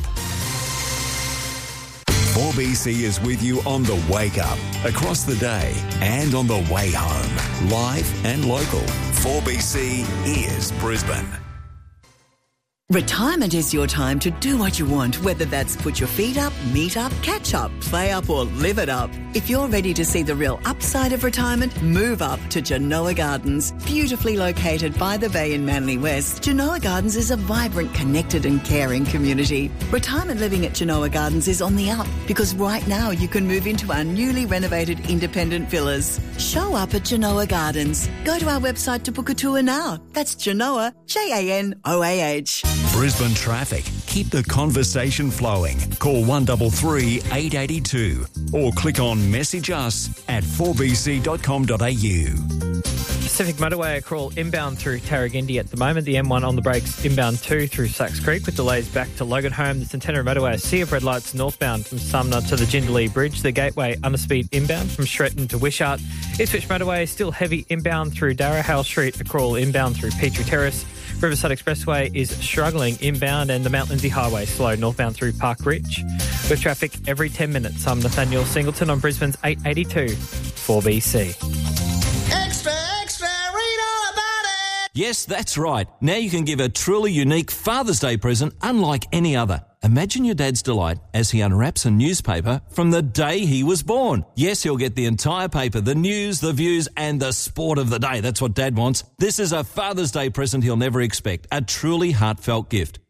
four B C is with you on the wake up, across the day and on the way home. Live and local. four B C is Brisbane. Retirement is your time to do what you want, whether that's put your feet up, meet up, catch up, play up or live it up. If you're ready to see the real upside of retirement, move up to Genoa Gardens. Beautifully located by the bay in Manly West, Genoa Gardens is a vibrant, connected and caring community. Retirement living at Genoa Gardens is on the up because right now you can move into our newly renovated independent villas. Show up at Genoa Gardens. Go to our website to book a tour now. That's Genoa, J A N O A H. Brisbane traffic. Keep the conversation flowing. Call one three three, eight eight two or click on message us at four b c dot com dot a u. Pacific Motorway, a crawl inbound through Tarragindi at the moment. The M one on the brakes inbound two through Sacks Creek with delays back to Loganholme. The Centenary Motorway, a sea of red lights northbound from Sumner to the Jindalee Bridge. The Gateway underspeed inbound from Shretton to Wishart. Ipswich Motorway, still heavy inbound through Darrahale Street, a crawl inbound through Petrie Terrace. Riverside Expressway is struggling inbound and the Mount Lindsay Highway slow northbound through Park Ridge. With traffic every ten minutes, I'm Nathaniel Singleton on Brisbane's eight eighty-two four B C. Extra, extra, read all about it! Yes, that's right. Now you can give a truly unique Father's Day present unlike any other. Imagine your dad's delight as he unwraps a newspaper from the day he was born. Yes, he'll get the entire paper, the news, the views, and the sport of the day. That's what Dad wants. This is a Father's Day present he'll never expect, a truly heartfelt gift.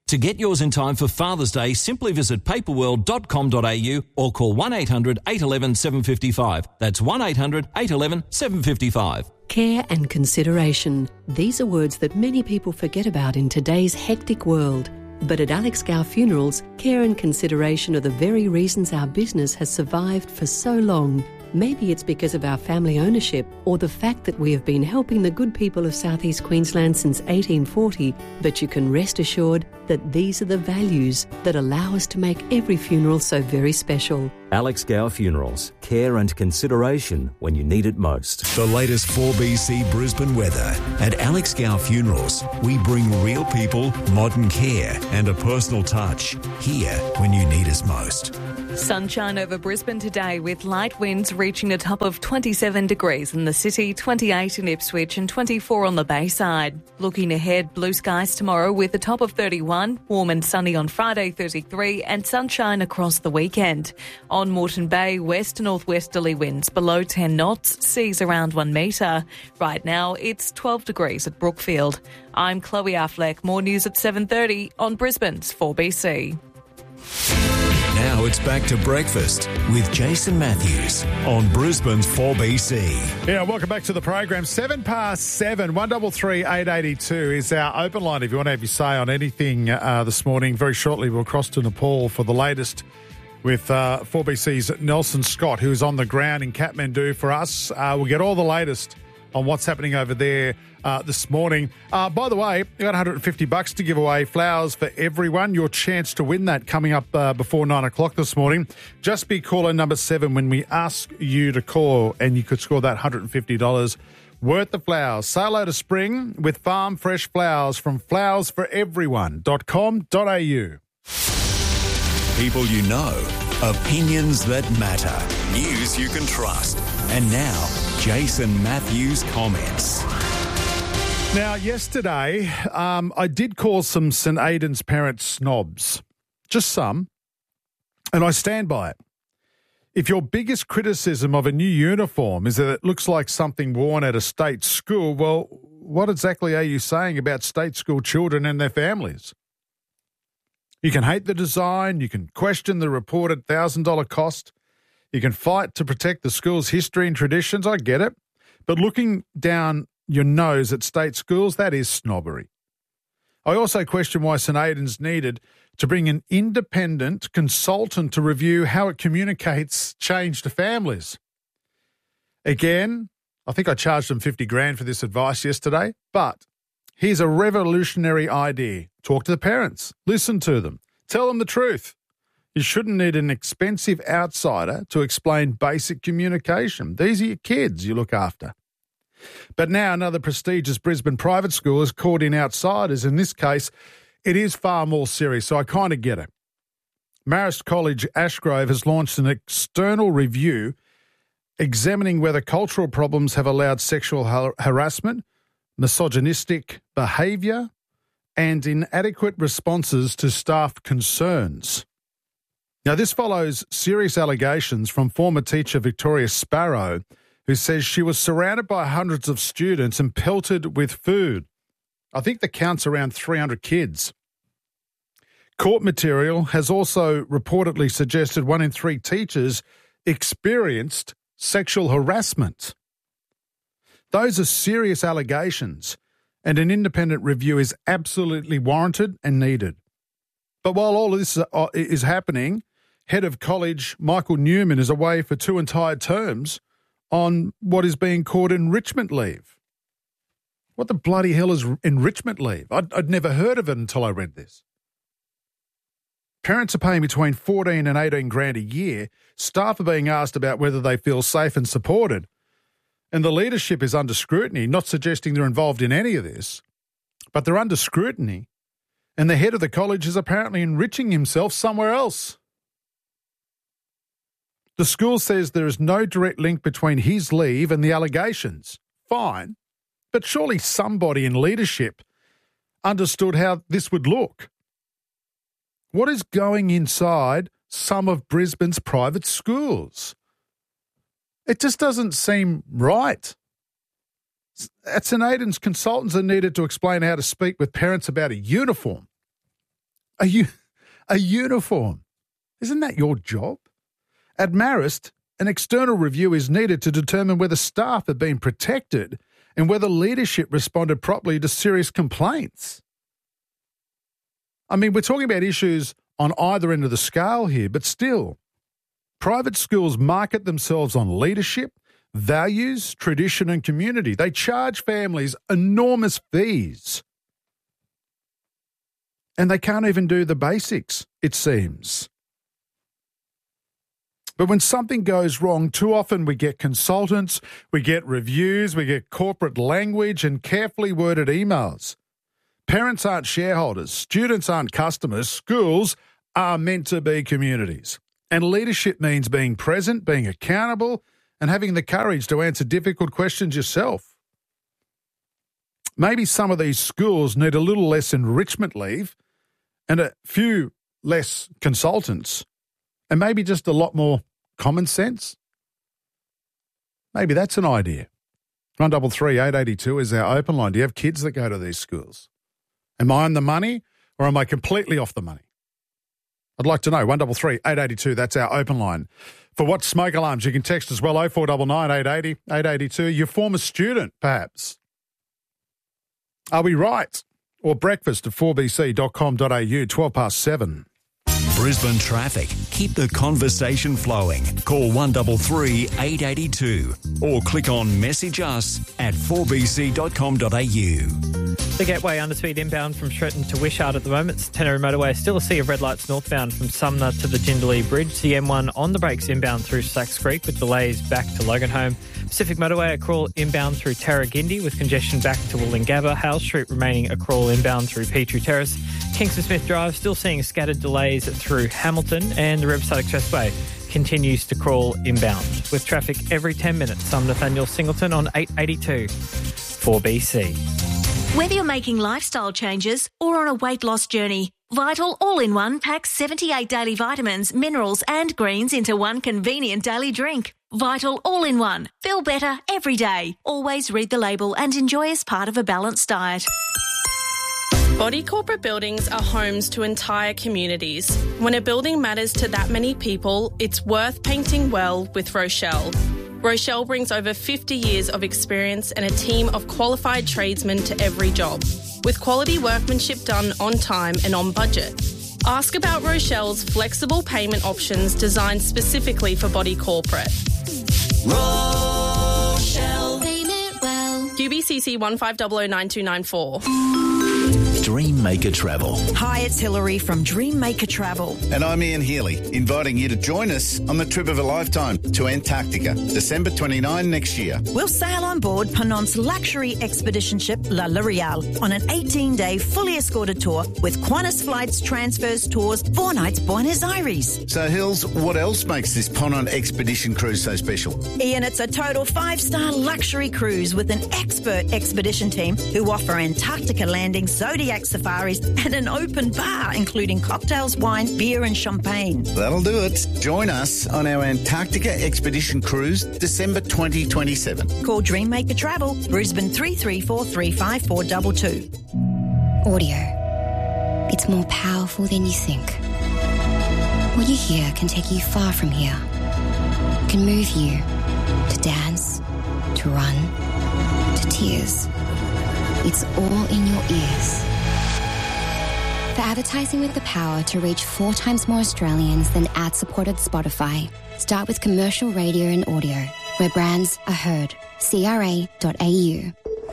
To get yours in time for Father's Day, simply visit paperworld dot com dot a u or call one eight hundred eight one one seven five five. That's one eight hundred eight one one seven five five. Care and consideration. These are words that many people forget about in today's hectic world. But at Alex Gow Funerals, care and consideration are the very reasons our business has survived for so long. Maybe it's because of our family ownership or the fact that we have been helping the good people of South East Queensland since eighteen forty, but you can rest assured that these are the values that allow us to make every funeral so very special. Alex Gow Funerals. Care and consideration when you need it most. The latest four B C Brisbane weather. At Alex Gow Funerals, we bring real people, modern care and a personal touch. Here when you need us most. Sunshine over Brisbane today with light winds reaching a top of twenty-seven degrees in the city, twenty-eight in Ipswich and twenty-four on the Bayside. Looking ahead, blue skies tomorrow with a top of thirty-one, warm and sunny on Friday thirty-three and sunshine across the weekend. On Moreton Bay, west to northwesterly winds below ten knots, seas around one metre. Right now it's twelve degrees at Brookfield. I'm Chloe Affleck. More news at seven thirty on Brisbane's four B C. Now it's back to breakfast with Jason Matthews on Brisbane's four B C. Yeah, welcome back to the program. Seven past seven, one double three eight eighty two is our open line. If you want to have your say on anything uh, this morning, very shortly we'll cross to Nepal for the latest with uh, four B C's Nelson Scott, who is on the ground in Kathmandu for us. Uh, we'll get all the latest on what's happening over there uh, this morning. Uh, by the way, you got one hundred fifty bucks to give away, flowers for everyone. Your chance to win that coming up uh, before nine o'clock this morning. Just be caller number seven when we ask you to call, and you could score that one hundred fifty dollars worth of flowers. Say hello to spring with farm fresh flowers from flowers for everyone dot com dot a u. People you know, opinions that matter, news you can trust. And now, Jason Matthews comments. Now, yesterday, um, I did call some St Aidan's parents snobs. Just some. And I stand by it. If your biggest criticism of a new uniform is that it looks like something worn at a state school, well, what exactly are you saying about state school children and their families? You can hate the design, you can question the reported one thousand dollars cost, you can fight to protect the school's history and traditions, I get it. But looking down your nose at state schools, that is snobbery. I also question why St Aidan's needed to bring an independent consultant to review how it communicates change to families. Again, I think I charged them fifty grand for this advice yesterday, but here's a revolutionary idea. Talk to the parents. Listen to them. Tell them the truth. You shouldn't need an expensive outsider to explain basic communication. These are your kids you look after. But now another prestigious Brisbane private school is caught in outsiders. In this case, it is far more serious, so I kind of get it. Marist College Ashgrove has launched an external review examining whether cultural problems have allowed sexual har- harassment, misogynistic behaviour, and inadequate responses to staff concerns. Now, this follows serious allegations from former teacher Victoria Sparrow, who says she was surrounded by hundreds of students and pelted with food. I think the count's around three hundred kids. Court material has also reportedly suggested one in three teachers experienced sexual harassment. Those are serious allegations, and an independent review is absolutely warranted and needed. But while all of this is happening, head of college Michael Newman is away for two entire terms on what is being called enrichment leave. What the bloody hell is enrichment leave? I'd, I'd never heard of it until I read this. Parents are paying between fourteen and eighteen grand a year. Staff are being asked about whether they feel safe and supported. And the leadership is under scrutiny, not suggesting they're involved in any of this, but they're under scrutiny. And the head of the college is apparently enriching himself somewhere else. The school says there is no direct link between his leave and the allegations. Fine, but surely somebody in leadership understood how this would look. What is going inside some of Brisbane's private schools? It just doesn't seem right. At St Aidan's, consultants are needed to explain how to speak with parents about a uniform. A, u- a uniform. Isn't that your job? At Marist, an external review is needed to determine whether staff have been protected and whether leadership responded properly to serious complaints. I mean, we're talking about issues on either end of the scale here, but still, private schools market themselves on leadership, values, tradition and community. They charge families enormous fees. And they can't even do the basics, it seems. But when something goes wrong, too often we get consultants, we get reviews, we get corporate language and carefully worded emails. Parents aren't shareholders, students aren't customers, schools are meant to be communities. And leadership means being present, being accountable, and having the courage to answer difficult questions yourself. Maybe some of these schools need a little less enrichment leave and a few less consultants, and maybe just a lot more common sense. Maybe that's an idea. one double three eight eight two is our open line. Do you have kids that go to these schools? Am I on the money or am I completely off the money? I'd like to know. one double three eight eight two, that's our open line. For what smoke alarms, you can text as well, oh four nine nine, eight eight zero, eight eight two. Your former student, perhaps. Are we right? Or breakfast at four b c dot com dot a u, twelve past seven. Brisbane traffic. Keep the conversation flowing. Call one three three, eight eight two or click on message us at four b c dot com dot a u. The Gateway underspeed inbound from Stretton to Wishart at the moment. Centenary Motorway, still a sea of red lights northbound from Sumner to the Jindalee Bridge. The M one on the brakes inbound through Sacks Creek with delays back to Loganholme. Pacific Motorway, a crawl inbound through Tarragindi with congestion back to Wollongabba. Hale Street remaining a crawl inbound through Petrie Terrace. Kingston Smith Drive still seeing scattered delays through Hamilton, and the Riverside Expressway continues to crawl inbound with traffic every ten minutes. I'm Nathaniel Singleton on eight eighty-two four B C. Whether you're making lifestyle changes or on a weight loss journey, Vital All-in-One packs seventy-eight daily vitamins, minerals and greens into one convenient daily drink. Vital All-in-One. Feel better every day. Always read the label and enjoy as part of a balanced diet. Body corporate buildings are homes to entire communities. When a building matters to that many people, it's worth painting well with Rochelle. Rochelle brings over fifty years of experience and a team of qualified tradesmen to every job, with quality workmanship done on time and on budget. Ask about Rochelle's flexible payment options designed specifically for body corporate. Rochelle. Payment well. Q B C C one five zero zero nine two nine four. Dreammaker Travel. Hi, it's Hilary from Dreammaker Travel. And I'm Ian Healy, inviting you to join us on the trip of a lifetime to Antarctica, December twenty-ninth next year. We'll sail on board Penant's luxury expedition ship La L'Oreal on an eighteen-day fully escorted tour with Qantas flights, transfers, tours, four nights Buenos Aires. So, Hills, what else makes this Ponant expedition cruise so special? Ian, it's a total five-star luxury cruise with an expert expedition team who offer Antarctica landings, Zodiac safaris and an open bar including cocktails, wine, beer and champagne. That'll do it. Join us on our Antarctica expedition cruise December twenty twenty-seven. Call Dreammaker Travel, Brisbane three three four, three five four two two. Audio. It's more powerful than you think. What you hear can take you far from here. Can move you to dance, to run, to tears. It's all in your ears. For advertising with the power to reach four times more Australians than ad-supported Spotify, start with commercial radio and audio, where brands are heard. C R A dot A U.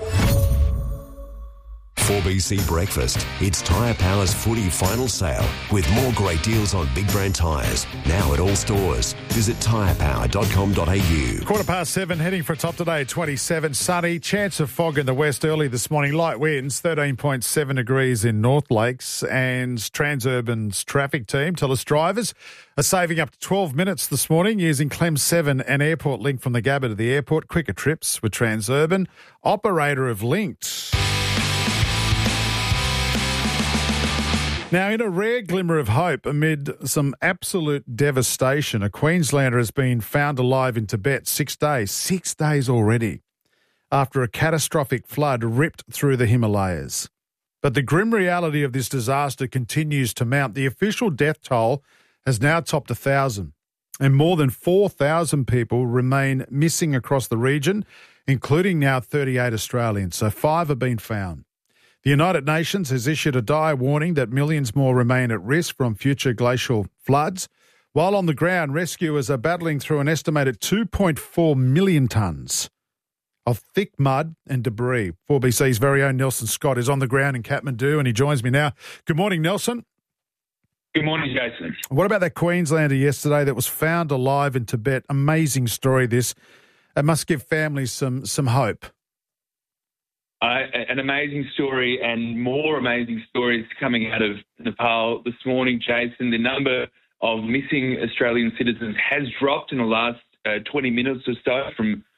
four B C Breakfast. It's Tyre Power's footy final sale with more great deals on big brand tyres. Now at all stores. Visit tyre power dot com dot a u. Quarter past seven, heading for a top today, twenty-seven. Sunny, chance of fog in the west early this morning. Light winds, thirteen point seven degrees in North Lakes. And Transurban's traffic team tell us drivers are saving up to twelve minutes this morning using Clem seven and Airport Link from the Gabba to the airport. Quicker trips with Transurban. Operator of Linked. Now, in a rare glimmer of hope amid some absolute devastation, a Queenslander has been found alive in Tibet six days, six days already, after a catastrophic flood ripped through the Himalayas. But the grim reality of this disaster continues to mount. The official death toll has now topped one thousand, and more than four thousand people remain missing across the region, including now thirty-eight Australians. So five have been found. The United Nations has issued a dire warning that millions more remain at risk from future glacial floods. While on the ground, rescuers are battling through an estimated two point four million tonnes of thick mud and debris. four B C's very own Nelson Scott is on the ground in Kathmandu, and he joins me now. Good morning, Nelson. Good morning, Jason. What about that Queenslander yesterday that was found alive in Tibet? Amazing story, this. It must give families some, some hope. Uh, an amazing story, and more amazing stories coming out of Nepal this morning, Jason. The number of missing Australian citizens has dropped in the last uh, twenty minutes or so from